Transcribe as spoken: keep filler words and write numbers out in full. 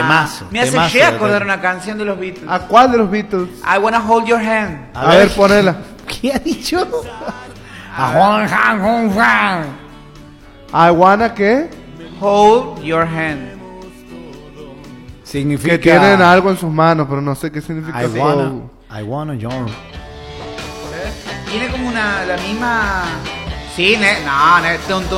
Temazo. Me hace temazo, llegar a acordar una canción de los Beatles. ¿A cuál de los Beatles? I wanna hold your hand. A, a ver, ver, ponela. ¿Qué ha dicho? A Juan Juan Juan Juan. I wanna qué? Hold your hand. Significa que tienen algo en sus manos, pero no sé qué significa. I wanna, I wanna your. Tiene como una la misma. Sí, ne, no, ne, tum, tum,